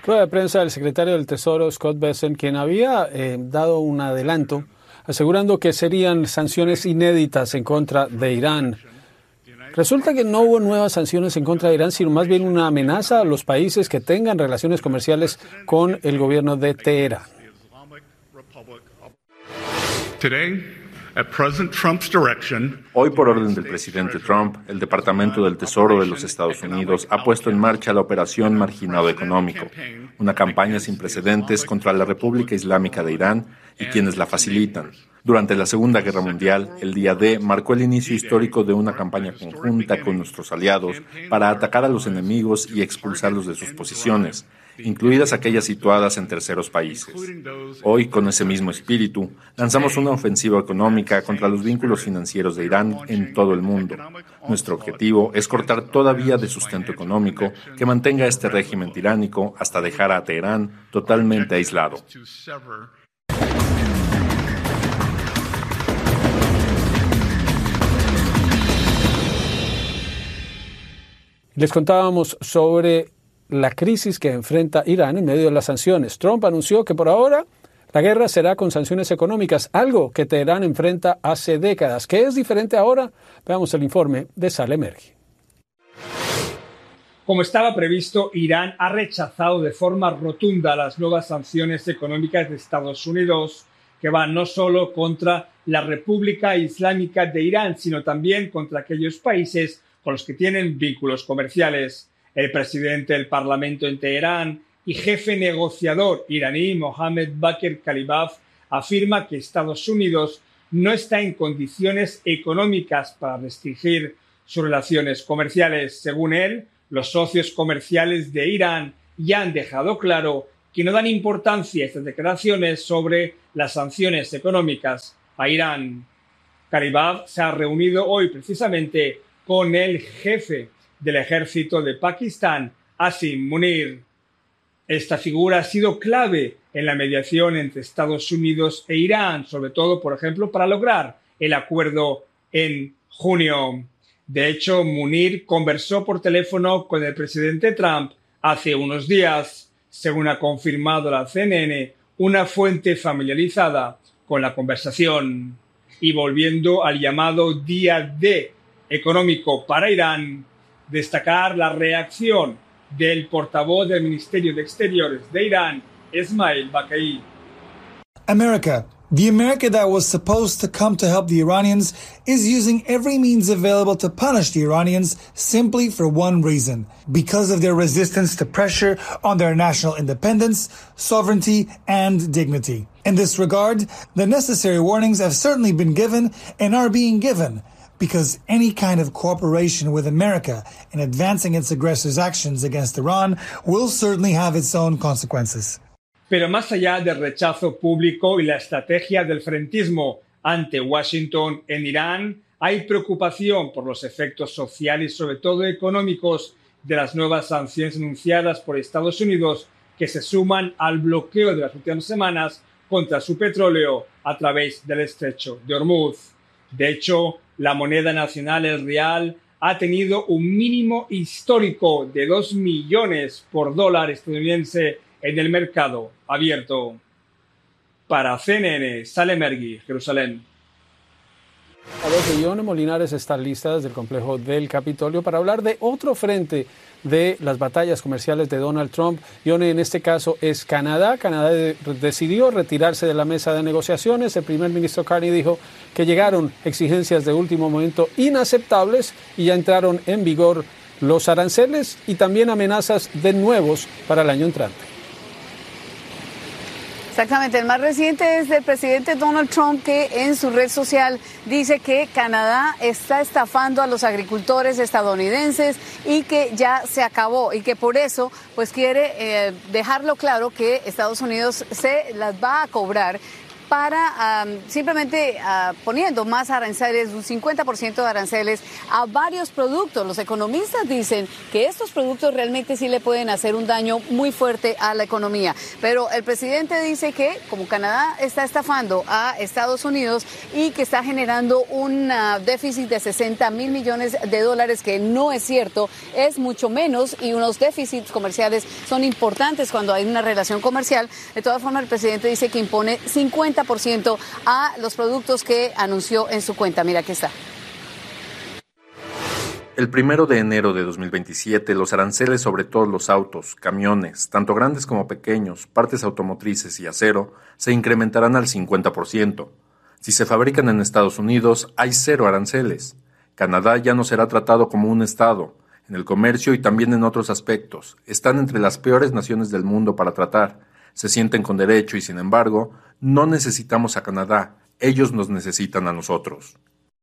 rueda de prensa del secretario del Tesoro, Scott Bessent, quien había dado un adelanto asegurando que serían sanciones inéditas en contra de Irán. Resulta que no hubo nuevas sanciones en contra de Irán, sino más bien una amenaza a los países que tengan relaciones comerciales con el gobierno de Teherán. Hoy, por orden del presidente Trump, el Departamento del Tesoro de los Estados Unidos ha puesto en marcha la Operación Marginado Económico, una campaña sin precedentes contra la República Islámica de Irán y quienes la facilitan. Durante la Segunda Guerra Mundial, el día D marcó el inicio histórico de una campaña conjunta con nuestros aliados para atacar a los enemigos y expulsarlos de sus posiciones, incluidas aquellas situadas en terceros países. Hoy, con ese mismo espíritu, lanzamos una ofensiva económica contra los vínculos financieros de Irán en todo el mundo. Nuestro objetivo es cortar toda vía de sustento económico que mantenga a este régimen tiránico hasta dejar a Teherán totalmente aislado. Les contábamos sobre la crisis que enfrenta Irán en medio de las sanciones. Trump anunció que por ahora la guerra será con sanciones económicas, algo que Teherán enfrenta hace décadas. ¿Qué es diferente ahora? Veamos el informe de Saleh Merghi. Como estaba previsto, Irán ha rechazado de forma rotunda las nuevas sanciones económicas de Estados Unidos, que van no solo contra la República Islámica de Irán, sino también contra aquellos países con los que tienen vínculos comerciales. El presidente del Parlamento en Teherán y jefe negociador iraní, Mohammad Bakir Kalibaf, afirma que Estados Unidos no está en condiciones económicas para restringir sus relaciones comerciales. Según él, los socios comerciales de Irán ya han dejado claro que no dan importancia a estas declaraciones sobre las sanciones económicas a Irán. Kalibaf se ha reunido hoy precisamente con el jefe del ejército de Pakistán, Asim Munir. Esta figura ha sido clave en la mediación entre Estados Unidos e Irán, sobre todo, por ejemplo, para lograr el acuerdo en junio. De hecho, Munir conversó por teléfono con el presidente Trump hace unos días, según ha confirmado la CNN, una fuente familiarizada con la conversación. Y volviendo al llamado día D económico para Irán, destacar la reacción del portavoz del Ministerio de Exteriores de Irán, Esmail Bakai. America, the America that was supposed to come to help the Iranians, is using every means available to punish the Iranians simply for one reason: because of their resistance to pressure on their national independence, sovereignty, and dignity. In this regard, the necessary warnings have certainly been given and are being given, because any kind of cooperation with America in advancing its aggressors' actions against Iran will certainly have its own consequences. Pero más allá del rechazo público y la estrategia del frentismo ante Washington en Irán, hay preocupación por los efectos sociales y sobre todo económicos de las nuevas sanciones anunciadas por Estados Unidos, que se suman al bloqueo de las últimas semanas contra su petróleo a través del estrecho de Hormuz. De hecho, la moneda nacional, el rial, ha tenido un mínimo histórico de 2 millones por dólar estadounidense en el mercado abierto. Para CNN, Saleh Merghi, Jerusalén. A 2 Ione Molinares está lista desde el complejo del Capitolio para hablar de otro frente de las batallas comerciales de Donald Trump. Ione, en este caso es Canadá. Canadá decidió retirarse de la mesa de negociaciones. El primer ministro Carney dijo que llegaron exigencias de último momento inaceptables y ya entraron en vigor los aranceles y también amenazas de nuevos para el año entrante. Exactamente, el más reciente es del presidente Donald Trump, que en su red social dice que Canadá está estafando a los agricultores estadounidenses y que ya se acabó y que por eso pues quiere dejarlo claro que Estados Unidos se las va a cobrar para simplemente poniendo más aranceles, un 50% de aranceles a varios productos. Los economistas dicen que estos productos realmente sí le pueden hacer un daño muy fuerte a la economía. Pero el presidente dice que como Canadá está estafando a Estados Unidos y que está generando un déficit de 60 mil millones de dólares, que no es cierto, es mucho menos, y unos déficits comerciales son importantes cuando hay una relación comercial. De todas formas, el presidente dice que impone 50% a los productos que anunció en su cuenta. Mira, aquí está. El 1 de enero de 2027, los aranceles sobre todos los autos, camiones, tanto grandes como pequeños, partes automotrices y acero, se incrementarán al 50%. Si se fabrican en Estados Unidos, hay 0 aranceles. Canadá ya no será tratado como un estado. En el comercio y también en otros aspectos, están entre las peores naciones del mundo para tratar. Se sienten con derecho y, sin embargo, no necesitamos a Canadá. Ellos nos necesitan a nosotros.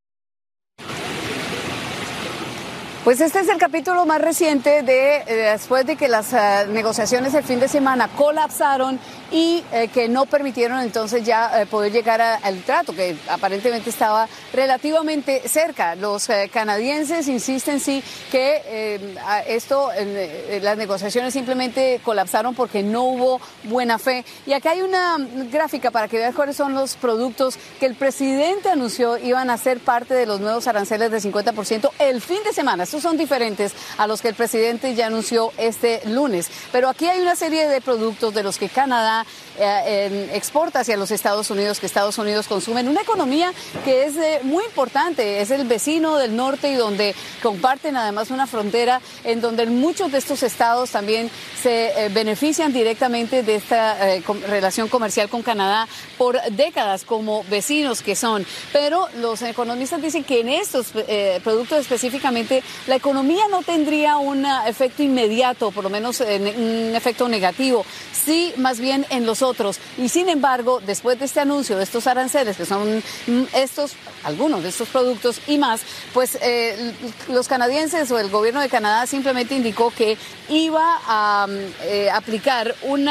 Pues este es el capítulo más reciente después de que las negociaciones el fin de semana colapsaron y que no permitieron entonces ya poder llegar al trato, que aparentemente estaba relativamente cerca. Los canadienses insisten sí que las negociaciones simplemente colapsaron porque no hubo buena fe. Y acá hay una gráfica para que vean cuáles son los productos que el presidente anunció iban a ser parte de los nuevos aranceles de 50% el fin de semana. Estos son diferentes a los que el presidente ya anunció este lunes. Pero aquí hay una serie de productos de los que Canadá exporta hacia los Estados Unidos, que Estados Unidos consumen. Una economía que es muy importante, es el vecino del norte y donde comparten además una frontera en donde muchos de estos estados también se benefician directamente de esta relación comercial con Canadá por décadas como vecinos que son. Pero los economistas dicen que en estos productos específicamente la economía no tendría un efecto inmediato, por lo menos un efecto negativo, sí más bien en los otros. Y sin embargo, después de este anuncio de estos aranceles, que son algunos de estos productos y más, pues los canadienses o el gobierno de Canadá simplemente indicó que iba a aplicar un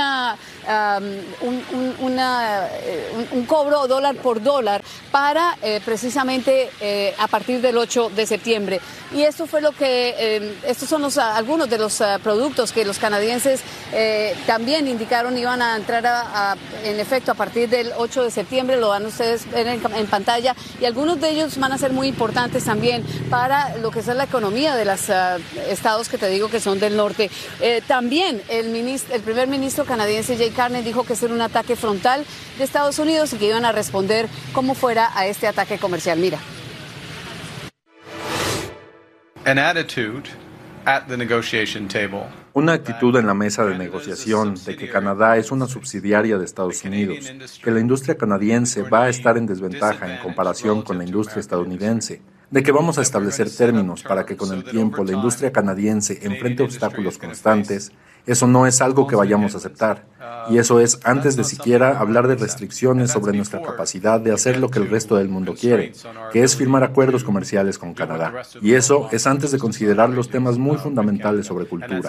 cobro dólar por dólar para precisamente a partir del 8 de septiembre. Y esto fue lo que, estos son algunos de los productos que los canadienses también indicaron iban a entrar en efecto a partir del 8 de septiembre, lo van ustedes ver en pantalla, y algunos de ellos van a ser muy importantes también para lo que es la economía de los estados que te digo que son del norte. También el primer ministro canadiense Jay Carney dijo que ese era un ataque frontal de Estados Unidos y que iban a responder como fuera a este ataque comercial. Mira. Una actitud en la mesa de negociación de que Canadá es una subsidiaria de Estados Unidos, que la industria canadiense va a estar en desventaja en comparación con la industria estadounidense, de que vamos a establecer términos para que con el tiempo la industria canadiense enfrente obstáculos constantes. Eso no es algo que vayamos a aceptar, y eso es antes de siquiera hablar de restricciones sobre nuestra capacidad de hacer lo que el resto del mundo quiere, que es firmar acuerdos comerciales con Canadá. Y eso es antes de considerar los temas muy fundamentales sobre cultura.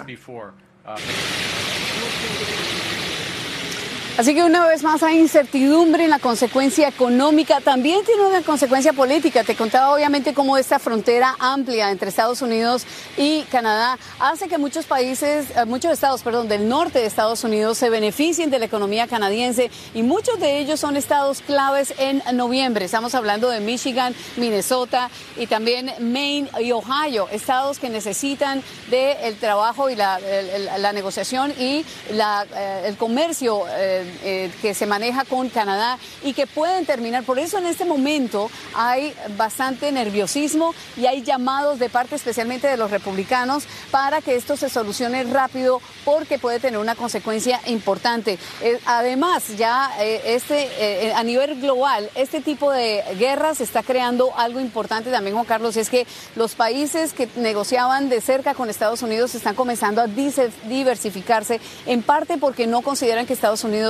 Así que una vez más hay incertidumbre en la consecuencia económica, también tiene una consecuencia política. Te contaba obviamente cómo esta frontera amplia entre Estados Unidos y Canadá hace que muchos estados del norte de Estados Unidos se beneficien de la economía canadiense, y muchos de ellos son estados claves en noviembre. Estamos hablando de Michigan, Minnesota y también Maine y Ohio, estados que necesitan del trabajo y la negociación y el comercio que se maneja con Canadá y que pueden terminar. Por eso en este momento hay bastante nerviosismo y hay llamados de parte especialmente de los republicanos para que esto se solucione rápido, porque puede tener una consecuencia importante. Además, ya a nivel global, este tipo de guerras está creando algo importante también, Juan Carlos, es que los países que negociaban de cerca con Estados Unidos están comenzando a diversificarse, en parte porque no consideran que Estados Unidos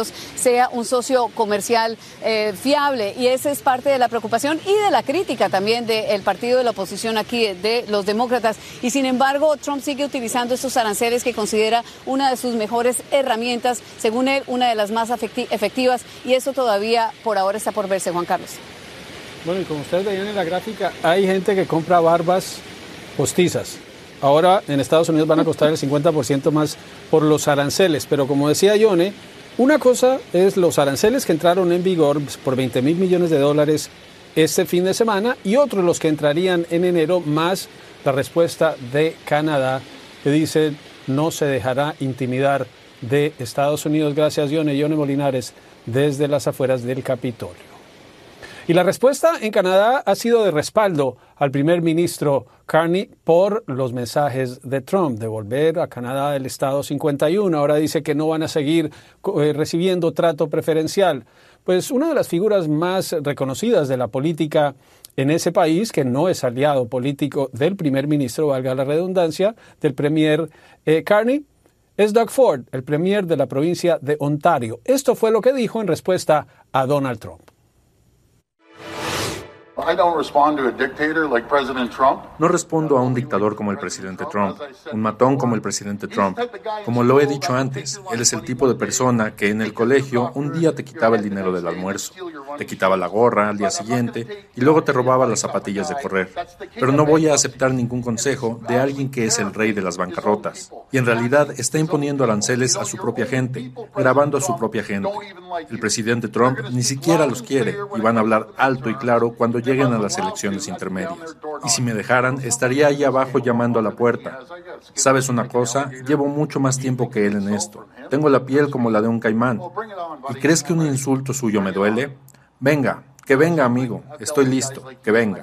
Unidos sea un socio comercial fiable. Y esa es parte de la preocupación y de la crítica también del partido de la oposición aquí, de los demócratas. Y sin embargo, Trump sigue utilizando estos aranceles que considera una de sus mejores herramientas, según él, una de las más efectivas. Y eso todavía por ahora está por verse, Juan Carlos. Bueno, y como ustedes veían en la gráfica, hay gente que compra barbas postizas. Ahora en Estados Unidos van a costar el 50% más por los aranceles, pero como decía Yone, una cosa es los aranceles que entraron en vigor por $20,000 millones este fin de semana y otros los que entrarían en enero, más la respuesta de Canadá que dice no se dejará intimidar de Estados Unidos. Gracias, Yone Molinares, desde las afueras del Capitolio. Y la respuesta en Canadá ha sido de respaldo al primer ministro Carney por los mensajes de Trump de volver a Canadá del Estado 51. Ahora dice que no van a seguir recibiendo trato preferencial. Pues una de las figuras más reconocidas de la política en ese país, que no es aliado político del primer ministro, valga la redundancia, del premier Carney, es Doug Ford, el premier de la provincia de Ontario. Esto fue lo que dijo en respuesta a Donald Trump. No respondo a un dictador como el presidente Trump, un matón como el presidente Trump. Como lo he dicho antes, él es el tipo de persona que en el colegio un día te quitaba el dinero del almuerzo, te quitaba la gorra al día siguiente y luego te robaba las zapatillas de correr. Pero no voy a aceptar ningún consejo de alguien que es el rey de las bancarrotas. Y en realidad está imponiendo aranceles a su propia gente, grabando a su propia gente. El presidente Trump ni siquiera los quiere y van a hablar alto y claro cuando lleguen a las elecciones intermedias. Y si me dejaran, estaría ahí abajo llamando a la puerta. ¿Sabes una cosa? Llevo mucho más tiempo que él en esto. Tengo la piel como la de un caimán. ¿Y crees que un insulto suyo me duele? Venga, que venga, amigo. Estoy listo, que venga.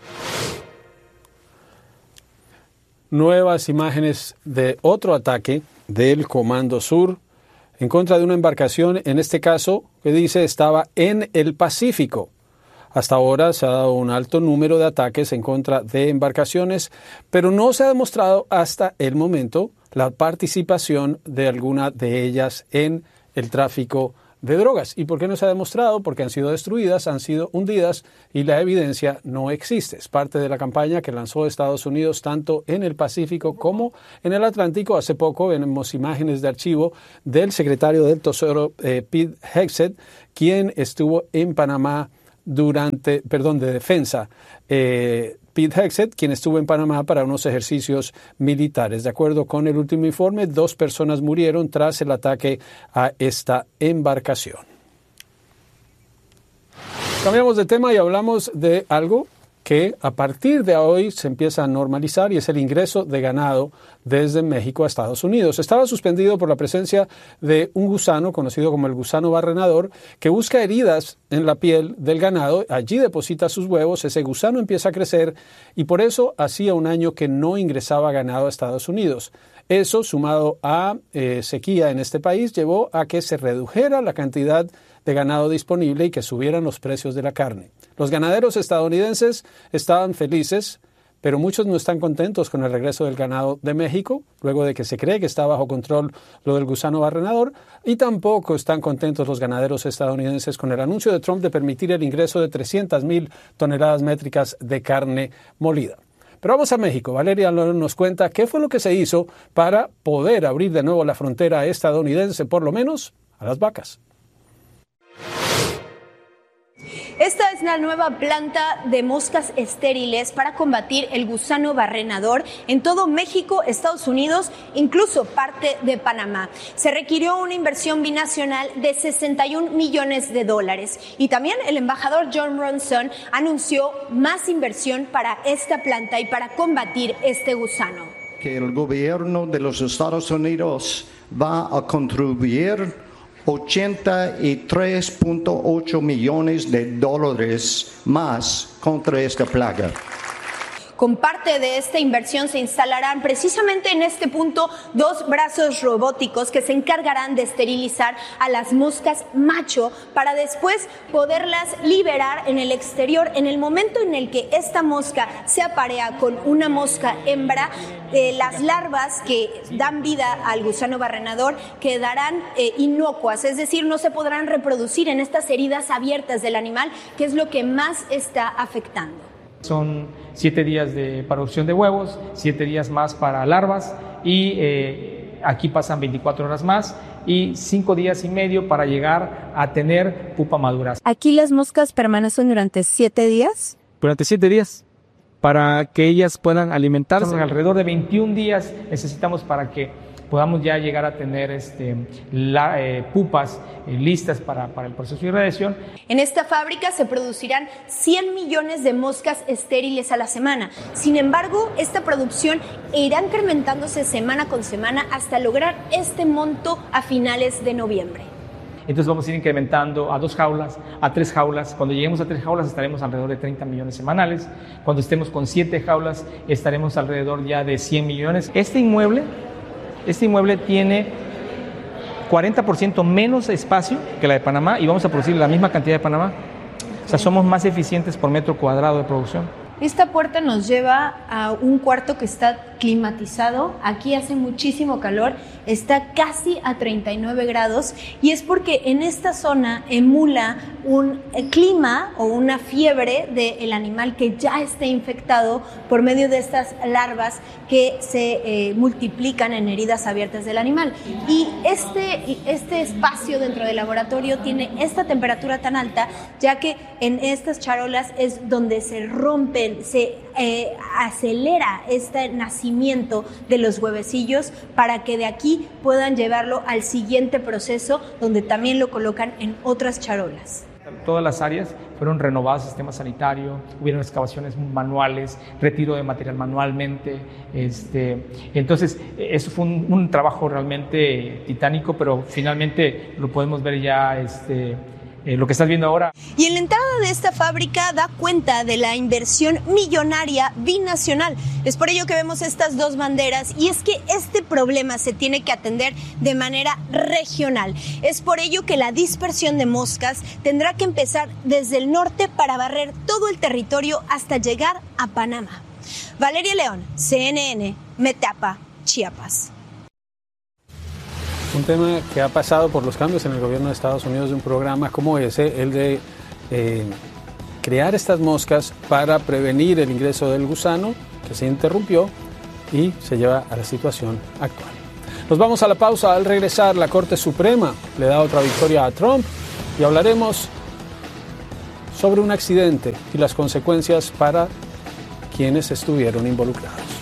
Nuevas imágenes de otro ataque del Comando Sur en contra de una embarcación, en este caso, que dice estaba en el Pacífico. Hasta ahora se ha dado un alto número de ataques en contra de embarcaciones, pero no se ha demostrado hasta el momento la participación de alguna de ellas en el tráfico de drogas. ¿Y por qué no se ha demostrado? Porque han sido destruidas, han sido hundidas y la evidencia no existe. Es parte de la campaña que lanzó Estados Unidos tanto en el Pacífico como en el Atlántico. Hace poco vemos imágenes de archivo del secretario del Tesoro, Pete Hegseth, quien estuvo en Panamá de defensa, Pete Hegseth, quien estuvo en Panamá para unos ejercicios militares. De acuerdo con el último informe, 2 personas murieron tras el ataque a esta embarcación. Cambiamos de tema y hablamos de algo que a partir de hoy se empieza a normalizar y es el ingreso de ganado desde México a Estados Unidos. Estaba suspendido por la presencia de un gusano conocido como el gusano barrenador que busca heridas en la piel del ganado, allí deposita sus huevos, ese gusano empieza a crecer y por eso hacía un año que no ingresaba ganado a Estados Unidos. Eso, sumado a sequía en este país, llevó a que se redujera la cantidad de ganado disponible y que subieran los precios de la carne. Los ganaderos estadounidenses estaban felices, pero muchos no están contentos con el regreso del ganado de México, luego de que se cree que está bajo control lo del gusano barrenador, y tampoco están contentos los ganaderos estadounidenses con el anuncio de Trump de permitir el ingreso de 300,000 toneladas métricas de carne molida. Pero vamos a México. Valeria nos cuenta qué fue lo que se hizo para poder abrir de nuevo la frontera estadounidense, por lo menos a las vacas. Esta es la nueva planta de moscas estériles para combatir el gusano barrenador en todo México, Estados Unidos, incluso parte de Panamá. Se requirió una inversión binacional de $61 millones y también el embajador Jon Ronson anunció más inversión para esta planta y para combatir este gusano. Que el gobierno de los Estados Unidos va a contribuir $83.8 millones más contra esta plaga. Con parte de esta inversión se instalarán precisamente en este punto 2 brazos robóticos que se encargarán de esterilizar a las moscas macho para después poderlas liberar en el exterior. En el momento en el que esta mosca se aparea con una mosca hembra, las larvas que dan vida al gusano barrenador quedarán inocuas, es decir, no se podrán reproducir en estas heridas abiertas del animal, que es lo que más está afectando. Son 7 días de producción de huevos, 7 días más para larvas y aquí pasan 24 horas más y 5 días y medio para llegar a tener pupa madura. ¿Aquí las moscas permanecen durante 7 días? Durante 7 días, para que ellas puedan alimentarse. Alrededor de 21 días necesitamos para que podamos ya llegar a tener pupas listas para el proceso de irradiación. En esta fábrica se producirán 100 millones de moscas estériles a la semana. Sin embargo, esta producción irá incrementándose semana con semana hasta lograr este monto a finales de noviembre. Entonces vamos a ir incrementando a 2 jaulas, a 3 jaulas. Cuando lleguemos a 3 jaulas estaremos alrededor de 30 millones semanales. Cuando estemos con 7 jaulas estaremos alrededor ya de 100 millones. Este inmueble tiene 40% menos espacio que la de Panamá y vamos a producir la misma cantidad de Panamá. O sea, somos más eficientes por metro cuadrado de producción. Esta puerta nos lleva a un cuarto que está climatizado. Aquí hace muchísimo calor, está casi a 39 grados y es porque en esta zona emula un clima o una fiebre del animal que ya está infectado por medio de estas larvas que se multiplican en heridas abiertas del animal. Y este espacio dentro del laboratorio tiene esta temperatura tan alta, ya que en estas charolas es donde se rompen, se acelera este nacimiento de los huevecillos para que de aquí puedan llevarlo al siguiente proceso donde también lo colocan en otras charolas. Todas las áreas fueron renovadas, sistema sanitario, hubieron excavaciones manuales, retiro de material manualmente. Entonces, eso fue un trabajo realmente titánico, pero finalmente lo podemos ver ya lo que estás viendo ahora. Y en la entrada de esta fábrica da cuenta de la inversión millonaria binacional. Es por ello que vemos estas 2 banderas y es que este problema se tiene que atender de manera regional. Es por ello que la dispersión de moscas tendrá que empezar desde el norte para barrer todo el territorio hasta llegar a Panamá. Valeria León, CNN, Metapa, Chiapas. Un tema que ha pasado por los cambios en el gobierno de Estados Unidos de un programa como ese, el de crear estas moscas para prevenir el ingreso del gusano, que se interrumpió y se lleva a la situación actual. Nos vamos a la pausa. Al regresar, la Corte Suprema le da otra victoria a Trump y hablaremos sobre un accidente y las consecuencias para quienes estuvieron involucrados.